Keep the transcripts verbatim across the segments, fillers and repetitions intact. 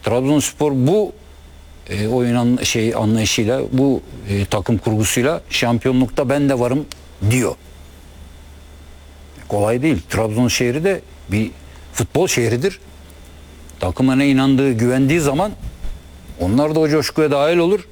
Trabzonspor bu e, oyun an, şey anlayışıyla, bu e, takım kurgusuyla şampiyonlukta ben de varım diyor. Kolay değil. Trabzon şehri de bir futbol şehridir. Takımına inandığı, güvendiği zaman onlar da o coşkuya dahil olur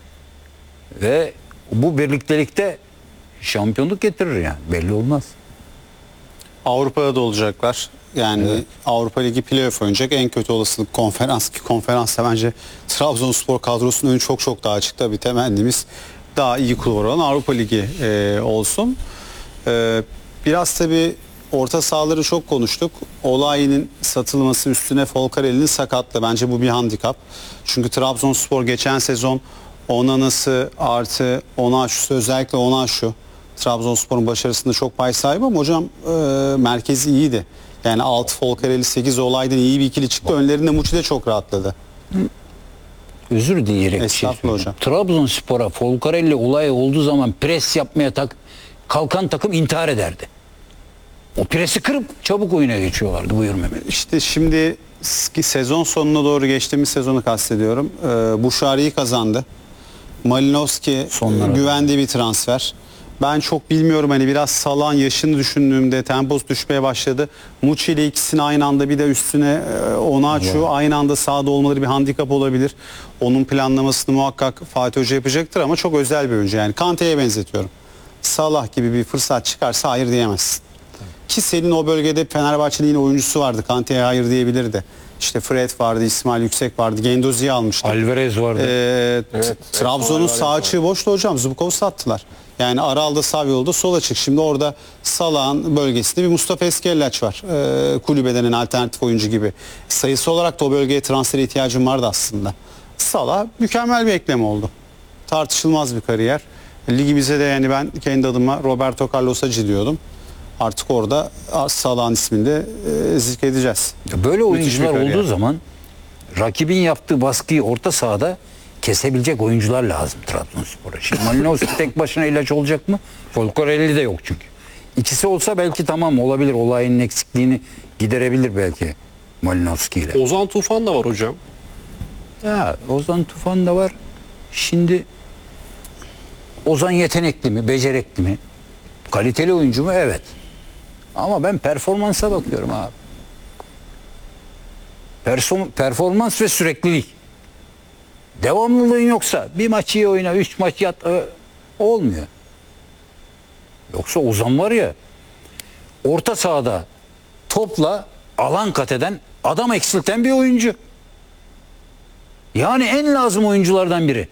ve bu birliktelikte şampiyonluk getirir yani. Belli olmaz. Avrupa'da da olacaklar. Yani Evet. Avrupa Ligi playoff oynayacak. En kötü olasılık konferans ki konferansta bence Trabzonspor kadrosunun önü çok çok daha açık. Tabii temennimiz daha iyi kulvar olan Avrupa Ligi e, olsun. E, biraz tabii orta sahaları çok konuştuk. Olay'ın satılması üstüne Folcarelli'nin sakatlığı. Bence bu bir handikap. Çünkü Trabzonspor geçen sezon Onana'sı artı Onaşu'su, özellikle Onaşu Trabzonspor'un başarısında çok pay sahibi ama hocam e, merkezi iyiydi. Yani altı Folcarelli, sekiz Olay'dan iyi bir ikili çıktı. Önlerinde Muçi de çok rahatladı. Özür dileyerek bir şey Estağfurullah söyleyeyim. hocam. Trabzonspor'a Folcarelli olayı olduğu zaman pres yapmaya tak, kalkan takım intihar ederdi. O presi kırıp çabuk oyuna geçiyorlardı. Buyur Mehmet. İşte şimdi sezon sonuna doğru geçtiğimiz sezonu kastediyorum. Ee, Buşari'yi kazandı. Malinowski Sonlara güvendiği bir transfer. Ben çok bilmiyorum, hani biraz Salah'ın yaşını düşündüğümde temposu düşmeye başladı. Muçi ile ikisini aynı anda, bir de üstüne e, Onaçu aynı anda sahada olmaları bir handikap olabilir. Onun planlamasını muhakkak Fatih Hoca yapacaktır ama çok özel bir oyuncu. Yani Kante'ye benzetiyorum. Salah gibi bir fırsat çıkarsa hayır diyemezsin. Ki senin o bölgede Fenerbahçe'nin yine oyuncusu vardı. Kante'ye hayır diyebilirdi. İşte Fred vardı, İsmail Yüksek vardı. Gendozi'yi almıştı. Alvarez vardı. Ee, Evet, Trabzon'un Alvarez sağ açığı boştu hocam. Zubkov'u sattılar. Yani Aral'da sağ yolda sol açık. Şimdi orada Salah'ın bölgesinde bir Mustafa Eskellaç var. Ee, kulübeden alternatif oyuncu gibi. Sayısı olarak da o bölgeye transfer ihtiyacım vardı aslında. Salah mükemmel bir eklem oldu. Tartışılmaz bir kariyer. Ligimize de yani ben kendi adıma Roberto Carlos Hacı diyordum. Artık orada Salah'ın isminde e, zikredeceğiz. Böyle oyuncular bir kariyer. olduğu zaman rakibin yaptığı baskıyı orta sahada kesebilecek oyuncular lazım Trabzonspor'a. Şimdi Malinowski tek başına ilaç olacak mı? Folcarelli de yok çünkü. İkisi olsa belki tamam olabilir. Olayın eksikliğini giderebilir belki Malinowski ile. Ozan Tufan da var hocam. Ya Ozan Tufan da var. Şimdi Ozan yetenekli mi, becerekli mi? Kaliteli oyuncu mu? Evet. Ama ben performansa bakıyorum abi. Perso- performans ve süreklilik. Devamlılığın yoksa bir maç iyi oyna, üç maç yat, ö- olmuyor. Yoksa Ozan var ya, orta sahada topla alan kat eden, adam eksilten bir oyuncu. Yani en lazım oyunculardan biri.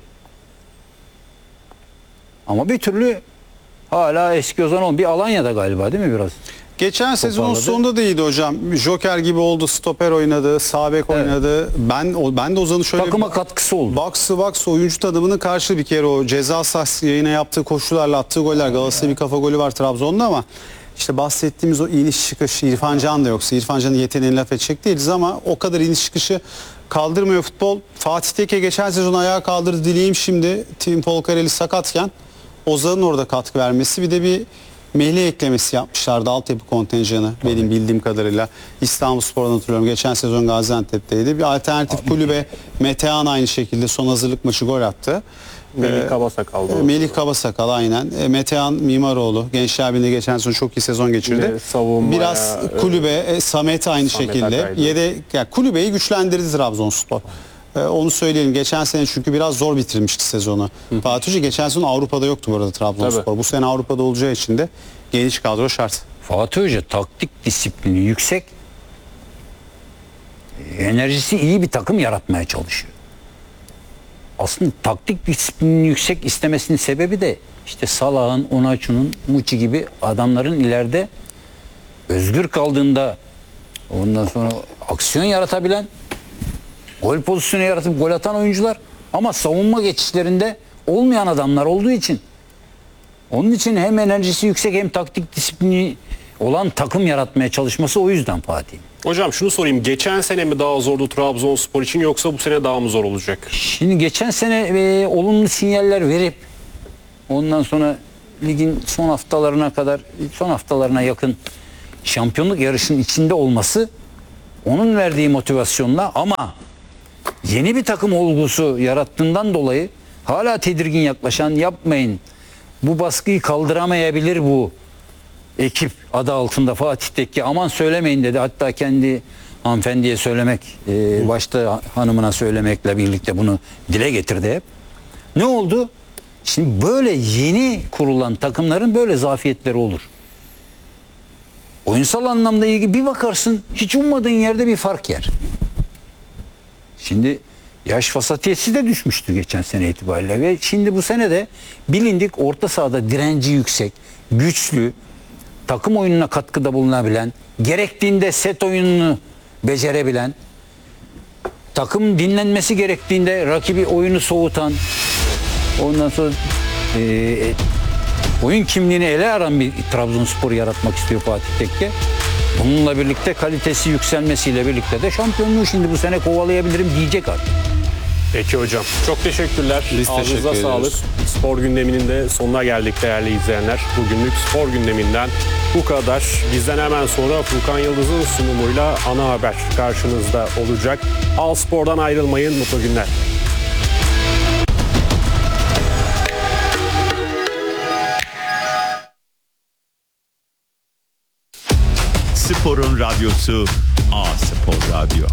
Ama bir türlü hala eski Ozan olmadı. Bir Alanya'da galiba değil mi biraz? Geçen sezonun Toparladı. sonunda da iyiydi hocam. Joker gibi oldu, stoper oynadı, sağ bek Evet. oynadı. Ben o ben de Ozan'ı şöyle Takıma katkısı oldu. box to box oyuncu tadımının karşı bir kere o ceza sahası yayına yaptığı koşularla attığı goller. Galatasaray'ın bir kafa golü var Trabzon'da ama işte bahsettiğimiz o iniş çıkışı İrfan Can da yoksa İrfan Can'ın yeteneğini laf edecek değiliz ama o kadar iniş çıkışı kaldırmıyor futbol. Fatih Tekke geçen sezon ayağa kaldırdı, dileyim şimdi Tim Folcarelli sakatken Ozan'ın orada katkı vermesi, bir de bir Melih eklemesi yapmışlardı altyapı kontenjanı benim bildiğim kadarıyla. İstanbulspor'dan hatırlıyorum. Geçen sezon Gaziantep'teydi. Bir alternatif Abi. kulübe Metehan aynı şekilde son hazırlık maçı gol attı. Melih Ee, Kabasakal. e, Melih Kabasakal aynen. E, Metehan Mimaroğlu Gençler Birliği'nde geçen sezon çok iyi sezon geçirdi. Yine savunmaya, Biraz kulübe e, Samet aynı Samet şekilde. Akay'dı. Yedek yani kulübeyi güçlendirdi Trabzonspor. Ee, onu söyleyelim. Geçen sene çünkü biraz zor bitirmişti sezonu. Fatih Hoca geçen sezon Avrupa'da yoktu bu arada Trabzonspor. Tabii. Bu sene Avrupa'da olacağı için de geniş kadro şart. Fatih Hoca taktik disiplini yüksek, enerjisi iyi bir takım yaratmaya çalışıyor. Aslında taktik disiplini yüksek istemesinin sebebi de işte Salah'ın, Onaçu'nun, Muçi gibi adamların ileride özgür kaldığında ondan sonra aksiyon yaratabilen, gol pozisyonu yaratıp gol atan oyuncular ama savunma geçişlerinde olmayan adamlar olduğu için onun için hem enerjisi yüksek hem taktik disiplini olan takım yaratmaya çalışması o yüzden Fatih. Hocam şunu sorayım. Geçen sene mi daha zordu Trabzonspor için yoksa bu sene daha mı zor olacak? Şimdi geçen sene e, olumlu sinyaller verip ondan sonra ligin son haftalarına kadar son haftalarına yakın şampiyonluk yarışının içinde olması onun verdiği motivasyonla ama yeni bir takım olgusu yarattığından dolayı hala tedirgin yaklaşan, yapmayın, bu baskıyı kaldıramayabilir bu ekip adı altında Fatih Tekke, aman söylemeyin dedi. Hatta kendi hanımefendiye söylemek, e, başta hanımına söylemekle birlikte bunu dile getirdi hep. Ne oldu? Şimdi böyle yeni kurulan takımların böyle zafiyetleri olur. Oyunsal anlamda ilgili bir bakarsın hiç ummadığın yerde bir fark yer. Şimdi yaş vasatiyeti de düşmüştü geçen sene itibariyle ve şimdi bu sene de bilindik orta sahada direnci yüksek, güçlü, takım oyununa katkıda bulunabilen, gerektiğinde set oyununu becerebilen, takım dinlenmesi gerektiğinde rakibi oyunu soğutan, ondan sonra e, oyun kimliğini ele aran bir Trabzonspor yaratmak istiyor Fatih Tekke. Bununla birlikte kalitesi yükselmesiyle birlikte de şampiyonluğu şimdi bu sene kovalayabilirim diyecek artık. Peki hocam. Çok teşekkürler. Biz Ağzınıza teşekkür sağlık. ediyoruz. Spor gündeminin de sonuna geldik değerli izleyenler. Bugünlük spor gündeminden bu kadar. Bizden hemen sonra Furkan Yıldız'ın sunumuyla ana haber karşınızda olacak. Al Spor'dan ayrılmayın. Mutlu günler. Sporun radyosu A Spor Radyo.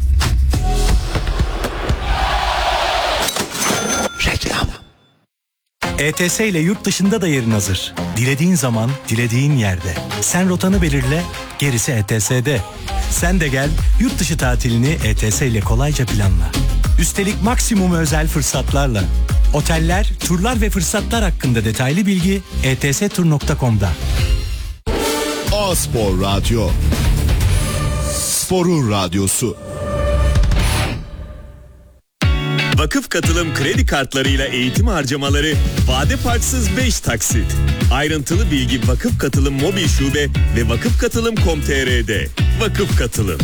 Reklam. E T S ile yurt dışında da yerin hazır. Dilediğin zaman, dilediğin yerde. Sen rotanı belirle, gerisi E T S'de. Sen de gel, yurt dışı tatilini E T S ile kolayca planla. Üstelik maksimum özel fırsatlarla. Oteller, turlar ve fırsatlar hakkında detaylı bilgi e t s tur nokta com'da. A Spor Radyo. Sporun radyosu. Vakıf Katılım kredi kartlarıyla eğitim harcamaları vade farksız beş taksit. Ayrıntılı bilgi Vakıf Katılım mobil şube ve vakıf katılım nokta com nokta t r'de. Vakıf Katılım.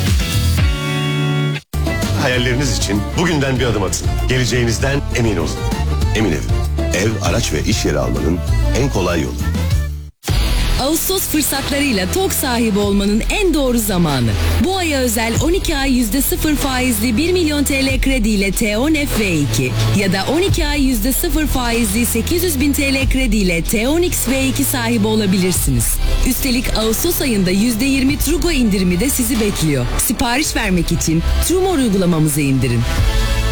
Hayalleriniz için bugünden bir adım atın. Geleceğinizden emin olun. Emin Ev. Ev, araç ve iş yeri almanın en kolay yolu. Ağustos fırsatlarıyla TOG sahibi olmanın en doğru zamanı. Bu aya özel on iki ay yüzde sıfır faizli bir milyon T L krediyle T on F V iki ya da on iki ay yüzde sıfır faizli sekiz yüz bin T L krediyle T on X V iki sahibi olabilirsiniz. Üstelik Ağustos ayında yüzde yirmi Trugo indirimi de sizi bekliyor. Sipariş vermek için Trumor uygulamamızı indirin.